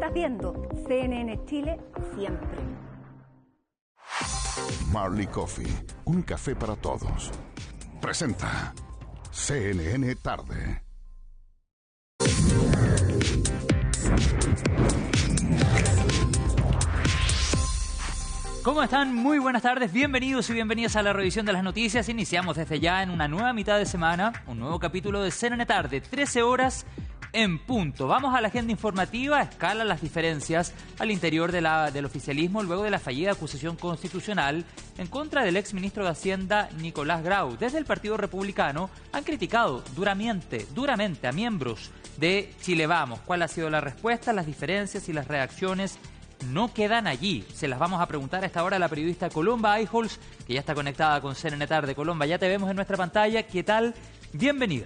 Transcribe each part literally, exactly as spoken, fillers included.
Estás viendo C N N Chile siempre. Marley Coffee, un café para todos. Presenta C N N Tarde. ¿Cómo están? Muy buenas tardes, bienvenidos y bienvenidas a la revisión de las noticias. Iniciamos desde ya en una nueva mitad de semana, un nuevo capítulo de C N N Tarde, trece horas en punto. Vamos a la agenda informativa, escalan las diferencias al interior de la, del oficialismo luego de la fallida acusación constitucional en contra del exministro de Hacienda Nicolás Grau. Desde el Partido Republicano han criticado duramente, duramente a miembros de Chile Vamos. ¿Cuál ha sido la respuesta? Las diferencias y las reacciones no quedan allí. Se las vamos a preguntar a esta hora a la periodista Colomba Eichholz, que ya está conectada con C N N Tarde. Colomba, ya te vemos en nuestra pantalla. ¿Qué tal? Bienvenida.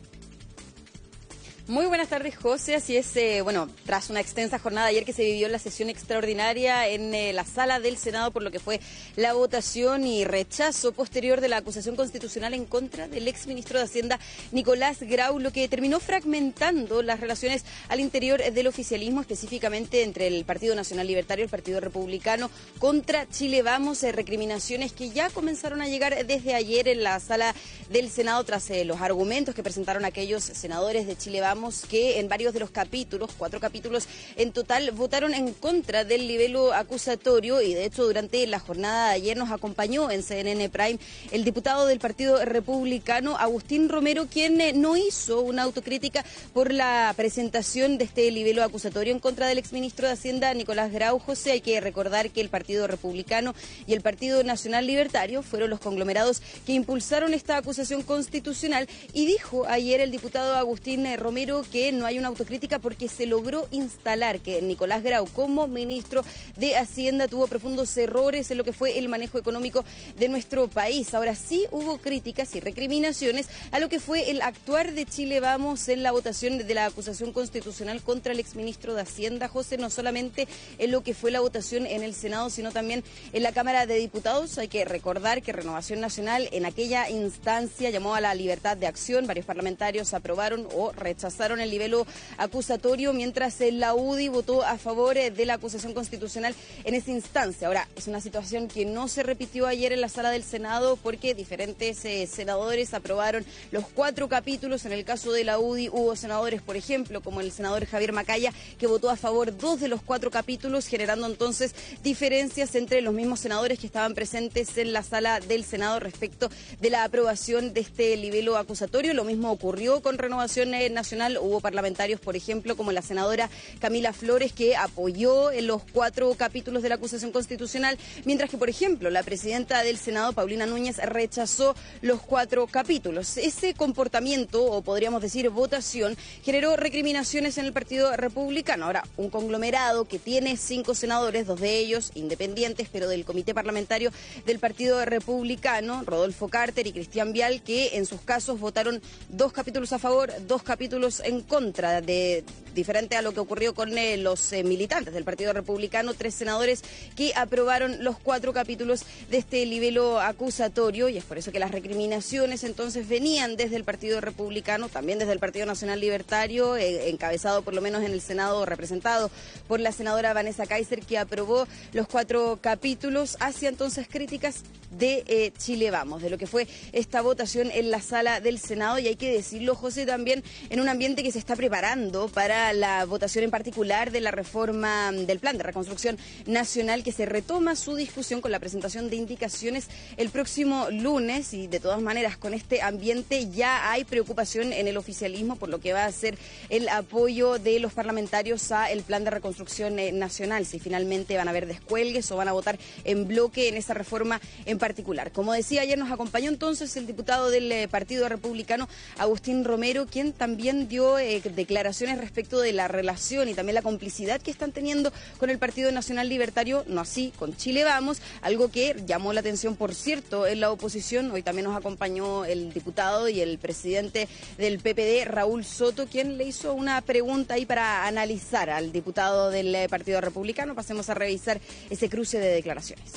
Muy buenas tardes, José. Así es, eh, bueno, tras una extensa jornada ayer que se vivió en la sesión extraordinaria en eh, la sala del Senado por lo que fue la votación y rechazo posterior de la acusación constitucional en contra del exministro de Hacienda Nicolás Grau, lo que terminó fragmentando las relaciones al interior del oficialismo, específicamente entre el Partido Nacional Libertario y el Partido Republicano contra Chile Vamos, eh, recriminaciones que ya comenzaron a llegar desde ayer en la sala del Senado tras eh, los argumentos que presentaron aquellos senadores de Chile Vamos, que en varios de los capítulos, cuatro capítulos en total, votaron en contra del libelo acusatorio y de hecho durante la jornada de ayer nos acompañó en C N N Prime el diputado del Partido Republicano, Agustín Romero, quien eh, no hizo una autocrítica por la presentación de este libelo acusatorio en contra del exministro de Hacienda Nicolás Grau. José, hay que recordar que el Partido Republicano y el Partido Nacional Libertario fueron los conglomerados que impulsaron esta acusación constitucional y dijo ayer el diputado Agustín eh, Romero que no hay una autocrítica porque se logró instalar que Nicolás Grau como ministro de Hacienda tuvo profundos errores en lo que fue el manejo económico de nuestro país. Ahora sí hubo críticas y recriminaciones a lo que fue el actuar de Chile Vamos en la votación de la acusación constitucional contra el exministro de Hacienda, José, no solamente en lo que fue la votación en el Senado, sino también en la Cámara de Diputados. Hay que recordar que Renovación Nacional en aquella instancia llamó a la libertad de acción, varios parlamentarios aprobaron o rechazaron el libelo acusatorio, mientras la U D I votó a favor de la acusación constitucional en esa instancia. Ahora, es una situación que no se repitió ayer en la sala del Senado porque diferentes eh, senadores aprobaron los cuatro capítulos. En el caso de la U D I hubo senadores, por ejemplo, como el senador Javier Macaya, que votó a favor dos de los cuatro capítulos, generando entonces diferencias entre los mismos senadores que estaban presentes en la sala del Senado respecto de la aprobación de este libelo acusatorio. Lo mismo ocurrió con Renovación eh, Nacional. Hubo parlamentarios, por ejemplo, como la senadora Camila Flores, que apoyó en los cuatro capítulos de la acusación constitucional, mientras que, por ejemplo, la presidenta del Senado, Paulina Núñez, rechazó los cuatro capítulos. Ese comportamiento, o podríamos decir votación, generó recriminaciones en el Partido Republicano. Ahora, un conglomerado que tiene cinco senadores, dos de ellos independientes, pero del Comité Parlamentario del Partido Republicano, Rodolfo Carter y Cristian Vial, que en sus casos votaron dos capítulos a favor, dos capítulos en contra, de diferente a lo que ocurrió con eh, los eh, militantes del Partido Republicano, tres senadores que aprobaron los cuatro capítulos de este libelo acusatorio, y es por eso que las recriminaciones entonces venían desde el Partido Republicano, también desde el Partido Nacional Libertario, eh, encabezado por lo menos en el Senado, representado por la senadora Vanessa Kaiser, que aprobó los cuatro capítulos, hacia entonces críticas de eh, Chile Vamos, de lo que fue esta votación en la sala del Senado. Y hay que decirlo, José, también en un ambiente que se está preparando para la votación en particular de la reforma del Plan de Reconstrucción Nacional, que se retoma su discusión con la presentación de indicaciones el próximo lunes. Y de todas maneras, con este ambiente ya hay preocupación en el oficialismo por lo que va a ser el apoyo de los parlamentarios a el Plan de Reconstrucción Nacional, si finalmente van a haber descuelgues o van a votar en bloque en esa reforma en particular. Como decía, ayer nos acompañó entonces el diputado del eh, Partido Republicano, Agustín Romero, quien también dio eh, declaraciones respecto de la relación y también la complicidad que están teniendo con el Partido Nacional Libertario, no así con Chile Vamos, algo que llamó la atención, por cierto, en la oposición. Hoy también nos acompañó el diputado y el presidente del P P D, Raúl Soto, quien le hizo una pregunta ahí para analizar al diputado del eh, Partido Republicano. Pasemos a revisar ese cruce de declaraciones.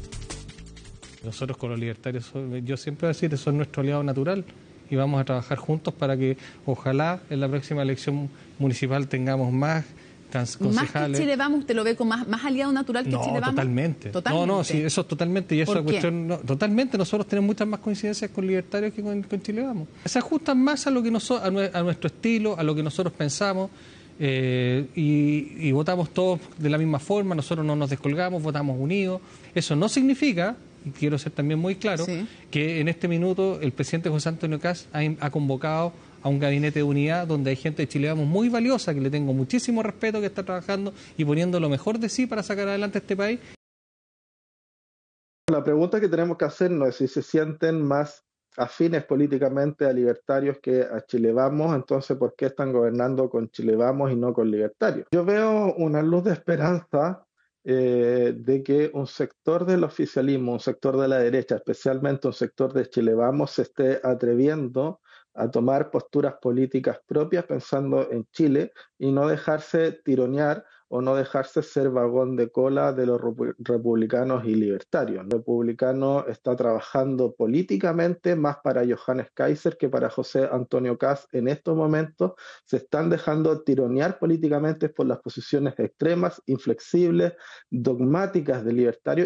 Nosotros con los libertarios, yo siempre voy a decir, son nuestro aliado natural y vamos a trabajar juntos para que ojalá en la próxima elección municipal tengamos más transconcejales. Más que Chile Vamos, ¿usted lo ve como más, más aliado natural que no, Chile Vamos? Totalmente. totalmente. No, no, sí, eso es totalmente. Y eso es cuestión. No, totalmente, nosotros tenemos muchas más coincidencias con Libertarios que con, con Chile Vamos. Se ajustan más a lo que nosotros, a, nue, a nuestro estilo, a lo que nosotros pensamos. Eh, y, y votamos todos de la misma forma, nosotros no nos descolgamos, votamos unidos. Eso no significa, y quiero ser también muy claro, sí. que en este minuto el presidente José Antonio Kast ha, ha convocado a un gabinete de unidad donde hay gente de Chile Vamos muy valiosa, que le tengo muchísimo respeto, que está trabajando y poniendo lo mejor de sí para sacar adelante este país. La pregunta que tenemos que hacernos es si se sienten más afines políticamente a Libertarios que a Chile Vamos, entonces ¿por qué están gobernando con Chile Vamos y no con Libertarios? Yo veo una luz de esperanza eh, de que un sector del oficialismo, un sector de la derecha, especialmente un sector de Chile Vamos, se esté atreviendo a tomar posturas políticas propias pensando en Chile y no dejarse tironear o no dejarse ser vagón de cola de los republicanos y libertarios. El republicano está trabajando políticamente más para Johannes Kaiser que para José Antonio Kast en estos momentos. Se están dejando tironear políticamente por las posiciones extremas, inflexibles, dogmáticas de libertarios.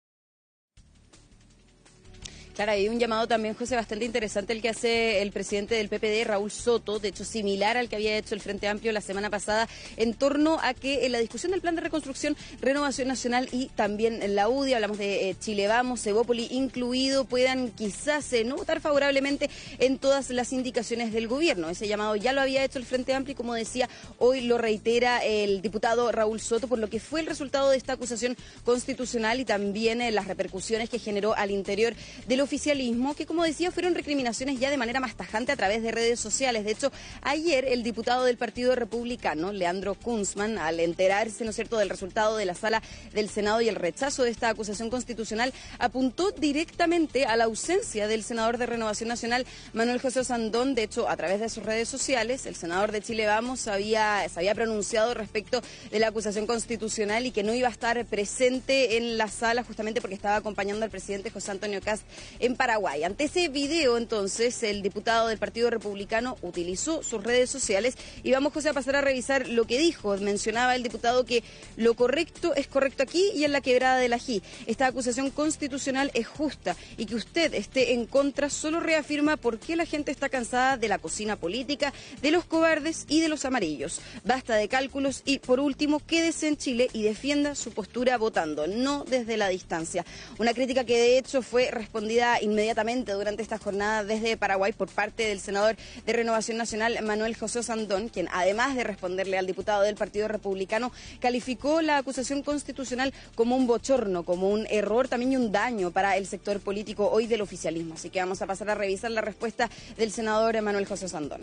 Claro, hay un llamado también, José, bastante interesante el que hace el presidente del P P D, Raúl Soto, de hecho similar al que había hecho el Frente Amplio la semana pasada, en torno a que en la discusión del Plan de Reconstrucción, Renovación Nacional y también la U D I, hablamos de eh, Chile Vamos, Evópoli incluido, puedan quizás eh, no votar favorablemente en todas las indicaciones del gobierno. Ese llamado ya lo había hecho el Frente Amplio y, como decía, hoy lo reitera el diputado Raúl Soto, por lo que fue el resultado de esta acusación constitucional y también eh, las repercusiones que generó al interior de los oficialismo, que, como decía, fueron recriminaciones ya de manera más tajante a través de redes sociales. De hecho, ayer el diputado del Partido Republicano, Leandro Kunzman, al enterarse, ¿no es cierto?, del resultado de la Sala del Senado y el rechazo de esta acusación constitucional, apuntó directamente a la ausencia del senador de Renovación Nacional, Manuel José Osandón. De hecho, a través de sus redes sociales, el senador de Chile Vamos había, se había pronunciado respecto de la acusación constitucional y que no iba a estar presente en la sala justamente porque estaba acompañando al presidente José Antonio Kast en Paraguay. Ante ese video, entonces, el diputado del Partido Republicano utilizó sus redes sociales y vamos, José, a pasar a revisar lo que dijo. Mencionaba el diputado que lo correcto es correcto aquí y en la quebrada del Ají. Esta acusación constitucional es justa y que usted esté en contra solo reafirma por qué la gente está cansada de la cocina política, de los cobardes y de los amarillos. Basta de cálculos y, por último, quédese en Chile y defienda su postura votando, no desde la distancia. Una crítica que, de hecho, fue respondida inmediatamente durante esta jornada desde Paraguay por parte del senador de Renovación Nacional, Manuel José Osandón, quien, además de responderle al diputado del Partido Republicano, calificó la acusación constitucional como un bochorno, como un error también y un daño para el sector político hoy del oficialismo. Así que vamos a pasar a revisar la respuesta del senador Manuel José Osandón.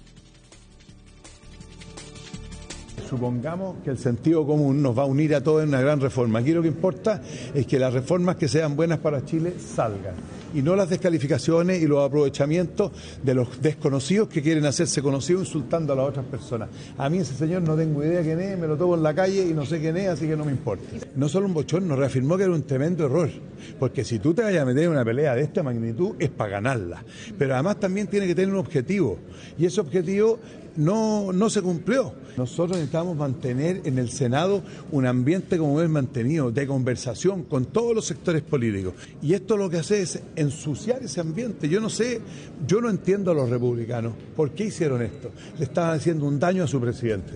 Supongamos que el sentido común nos va a unir a todos en una gran reforma. Aquí lo que importa es que las reformas que sean buenas para Chile salgan y no las descalificaciones y los aprovechamientos de los desconocidos que quieren hacerse conocidos insultando a las otras personas. A mí ese señor no tengo idea quién es, me lo tomo en la calle y no sé quién es, así que no me importa. No solo un bochorno, reafirmó que era un tremendo error, porque si tú te vayas a meter en una pelea de esta magnitud es para ganarla, pero además también tiene que tener un objetivo y ese objetivo no, no se cumplió. Nosotros necesitamos mantener en el Senado un ambiente como es mantenido, de conversación con todos los sectores políticos. Y esto lo que hace es ensuciar ese ambiente. Yo no sé, yo no entiendo a los republicanos. ¿Por qué hicieron esto? Le estaban haciendo un daño a su presidente.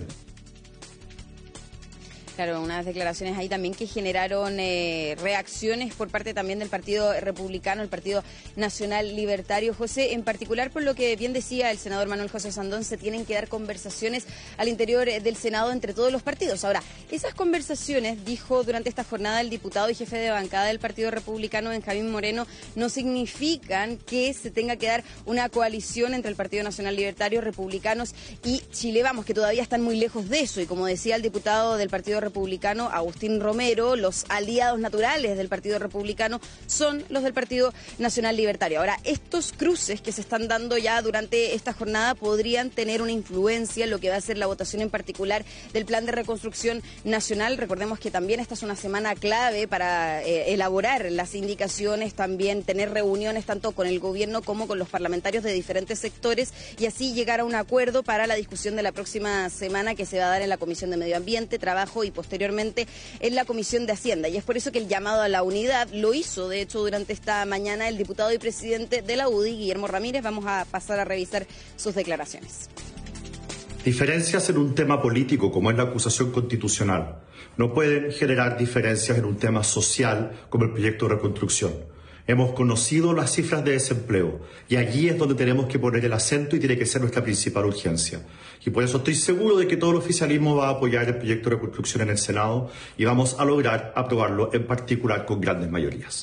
Claro, unas declaraciones ahí también que generaron eh, reacciones por parte también del Partido Republicano, el Partido Nacional Libertario. José, en particular por lo que bien decía el senador Manuel José Osandón, se tienen que dar conversaciones al interior del Senado entre todos los partidos. Ahora, esas conversaciones, dijo durante esta jornada el diputado y jefe de bancada del Partido Republicano, Benjamín Moreno, no significan que se tenga que dar una coalición entre el Partido Nacional Libertario, republicanos y Chile Vamos, que todavía están muy lejos de eso. Y como decía el diputado del Partido Republicano, Republicano, Agustín Romero. Los aliados naturales del Partido Republicano son los del Partido Nacional Libertario. Ahora, estos cruces que se están dando ya durante esta jornada podrían tener una influencia en lo que va a ser la votación en particular del Plan de Reconstrucción Nacional. Recordemos que también esta es una semana clave para eh, elaborar las indicaciones, también tener reuniones tanto con el gobierno como con los parlamentarios de diferentes sectores y así llegar a un acuerdo para la discusión de la próxima semana que se va a dar en la Comisión de Medio Ambiente, Trabajo y posteriormente en la Comisión de Hacienda. Y es por eso que el llamado a la unidad lo hizo, de hecho, durante esta mañana el diputado y presidente de la U D I, Guillermo Ramírez. Vamos a pasar a revisar sus declaraciones. Diferencias en un tema político como es la acusación constitucional no pueden generar diferencias en un tema social como el proyecto de reconstrucción. Hemos conocido las cifras de desempleo y allí es donde tenemos que poner el acento y tiene que ser nuestra principal urgencia. Y por eso estoy seguro de que todo el oficialismo va a apoyar el proyecto de reconstrucción en el Senado y vamos a lograr aprobarlo en particular con grandes mayorías.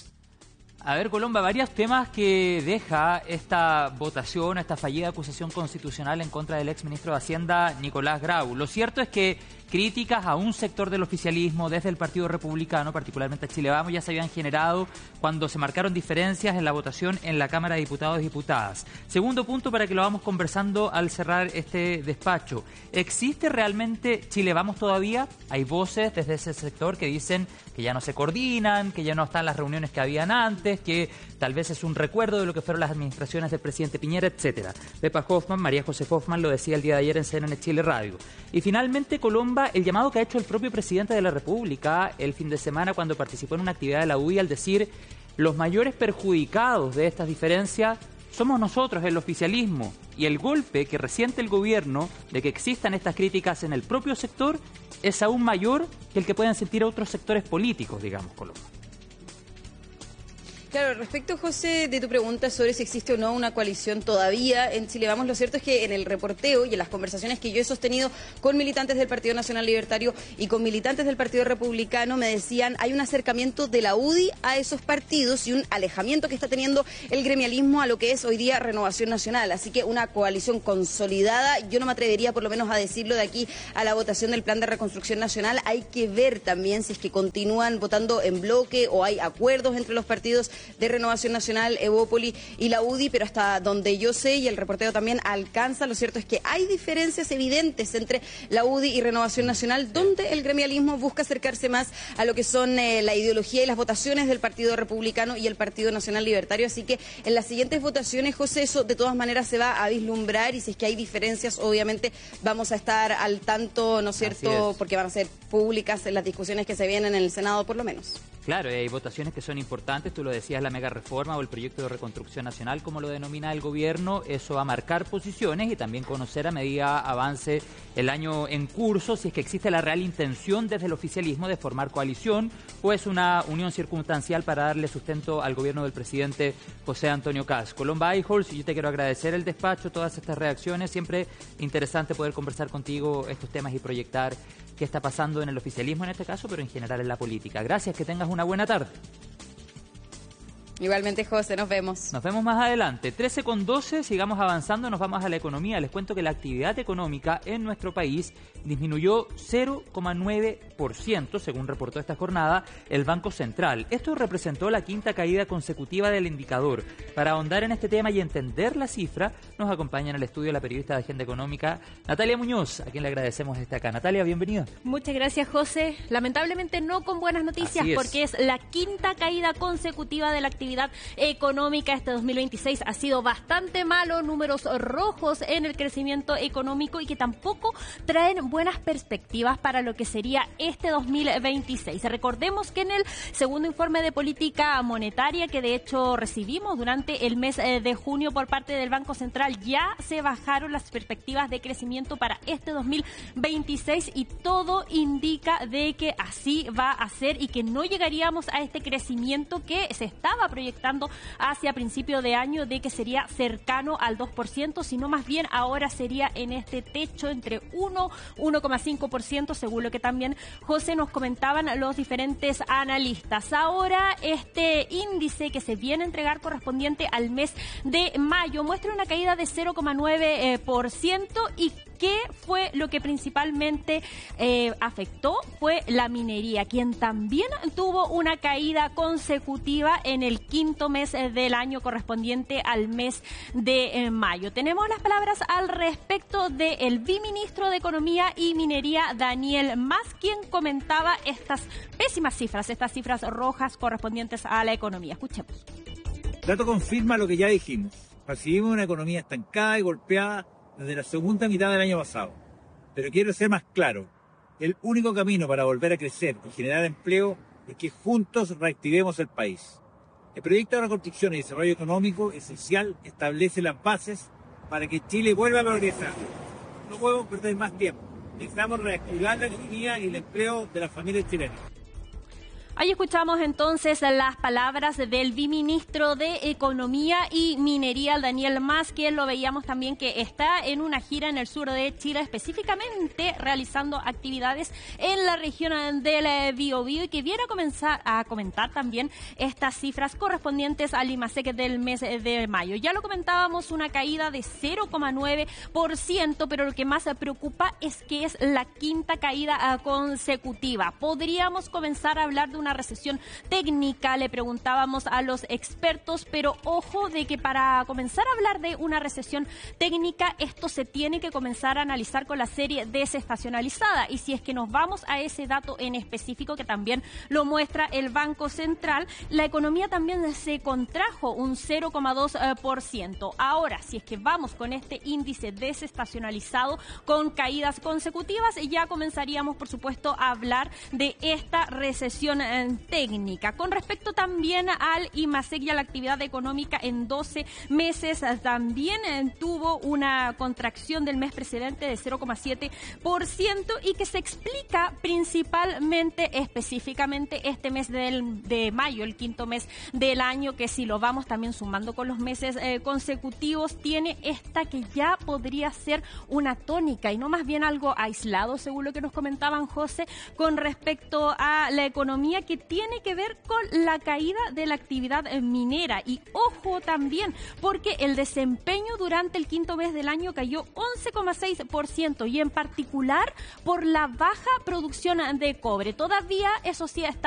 A ver, Colomba, varios temas que deja esta votación, esta fallida acusación constitucional en contra del exministro de Hacienda, Nicolás Grau. Lo cierto es que críticas a un sector del oficialismo desde el Partido Republicano, particularmente a Chile Vamos, ya se habían generado cuando se marcaron diferencias en la votación en la Cámara de Diputados y Diputadas. Segundo punto, para que lo vamos conversando al cerrar este despacho. ¿Existe realmente Chile Vamos todavía? Hay voces desde ese sector que dicen que ya no se coordinan, que ya no están las reuniones que habían antes, que tal vez es un recuerdo de lo que fueron las administraciones del presidente Piñera, etcétera. Pepa Hoffman, María José Hoffman, lo decía el día de ayer en C N N Chile Radio. Y finalmente, Colomba, el llamado que ha hecho el propio presidente de la República el fin de semana cuando participó en una actividad de la U D I al decir los mayores perjudicados de estas diferencias somos nosotros, el oficialismo, y el golpe que resiente el gobierno de que existan estas críticas en el propio sector es aún mayor que el que pueden sentir otros sectores políticos, digamos, Colomba. Claro, respecto, José, de tu pregunta sobre si existe o no una coalición todavía en Chile Vamos, lo cierto es que en el reporteo y en las conversaciones que yo he sostenido con militantes del Partido Nacional Libertario y con militantes del Partido Republicano, me decían hay un acercamiento de la U D I a esos partidos y un alejamiento que está teniendo el gremialismo a lo que es hoy día Renovación Nacional. Así que una coalición consolidada, yo no me atrevería por lo menos a decirlo de aquí a la votación del Plan de Reconstrucción Nacional. Hay que ver también si es que continúan votando en bloque o hay acuerdos entre los partidos de Renovación Nacional, Evópoli y la U D I, pero hasta donde yo sé y el reporteo también alcanza, lo cierto es que hay diferencias evidentes entre la U D I y Renovación Nacional, donde el gremialismo busca acercarse más a lo que son eh, la ideología y las votaciones del Partido Republicano y el Partido Nacional Libertario, así que en las siguientes votaciones, José, eso de todas maneras se va a vislumbrar y si es que hay diferencias, obviamente vamos a estar al tanto, ¿no es cierto?, porque van a ser públicas en las discusiones que se vienen en el Senado, por lo menos. Claro, hay votaciones que son importantes, tú lo decías, la mega reforma o el proyecto de reconstrucción nacional, como lo denomina el gobierno, eso va a marcar posiciones y también conocer a medida avance el año en curso si es que existe la real intención desde el oficialismo de formar coalición o es una unión circunstancial para darle sustento al gobierno del presidente José Antonio Kast. Colomba Eichholz, yo te quiero agradecer el despacho, todas estas reacciones, siempre interesante poder conversar contigo estos temas y proyectar qué está pasando en el oficialismo en este caso, pero en general en la política. Gracias, que tengas una buena tarde. Igualmente, José, nos vemos. Nos vemos más adelante. trece con doce, sigamos avanzando, nos vamos a la economía. Les cuento que la actividad económica en nuestro país disminuyó cero coma nueve por ciento, según reportó esta jornada el Banco Central. Esto representó la quinta caída consecutiva del indicador. Para ahondar en este tema y entender la cifra, nos acompaña en el estudio la periodista de Agenda Económica, Natalia Muñoz, a quien le agradecemos estar acá. Natalia, bienvenida. Muchas gracias, José. Lamentablemente no con buenas noticias, es. porque es la quinta caída consecutiva de la actividad económica. Este dos mil veintiséis ha sido bastante malo, números rojos en el crecimiento económico y que tampoco traen buenas perspectivas para lo que sería este dos mil veintiséis. Recordemos que en el segundo informe de política monetaria, que de hecho recibimos durante el mes de junio por parte del Banco Central, ya se bajaron las perspectivas de crecimiento para este dos mil veintiséis y todo indica de que así va a ser y que no llegaríamos a este crecimiento que se estaba proyectando hacia principio de año de que sería cercano al dos por ciento, sino más bien ahora sería en este techo entre uno, uno coma cinco por ciento, según lo que también, José, nos comentaban los diferentes analistas. Ahora, este índice que se viene a entregar correspondiente al mes de mayo muestra una caída de cero coma nueve por ciento y ¿Qué fue lo que principalmente eh, afectó? Fue la minería, quien también tuvo una caída consecutiva en el quinto mes del año correspondiente al mes de eh, mayo. Tenemos las palabras al respecto del viceministro de Economía y Minería, Daniel Mas, quien comentaba estas pésimas cifras, estas cifras rojas correspondientes a la economía. Escuchemos. El dato confirma lo que ya dijimos. Percibimos una economía estancada y golpeada desde la segunda mitad del año pasado. Pero quiero ser más claro. El único camino para volver a crecer y generar empleo es que juntos reactivemos el país. El proyecto de reconstrucción y desarrollo económico esencial establece las bases para que Chile vuelva a progresar. No podemos perder más tiempo. Necesitamos reactivar la economía y el empleo de las familias chilenas. Ahí escuchamos entonces las palabras del viceministro de Economía y Minería, Daniel Mas, quien lo veíamos también que está en una gira en el sur de Chile, específicamente realizando actividades en la región del Biobío, y que viene a comenzar a comentar también estas cifras correspondientes al IMASEC del mes de mayo. Ya lo comentábamos, una caída de cero coma nueve por ciento, pero lo que más preocupa es que es la quinta caída consecutiva. Podríamos comenzar a hablar de una recesión técnica, le preguntábamos a los expertos, pero ojo de que para comenzar a hablar de una recesión técnica, esto se tiene que comenzar a analizar con la serie desestacionalizada, y si es que nos vamos a ese dato en específico que también lo muestra el Banco Central, la economía también se contrajo un cero coma dos por ciento. Ahora, si es que vamos con este índice desestacionalizado con caídas consecutivas, ya comenzaríamos, por supuesto, a hablar de esta recesión técnica. Con respecto también al IMASEC y a la actividad económica en doce meses, también eh, tuvo una contracción del mes precedente de cero coma siete por ciento, y que se explica principalmente, específicamente este mes del, de mayo, el quinto mes del año, que si lo vamos también sumando con los meses eh, consecutivos, tiene esta que ya podría ser una tónica y no más bien algo aislado, según lo que nos comentaban, José, con respecto a la economía, que tiene que ver con la caída de la actividad minera. Y ojo también, porque el desempeño durante el quinto mes del año cayó once coma seis por ciento, y en particular por la baja producción de cobre. Todavía, eso sí, está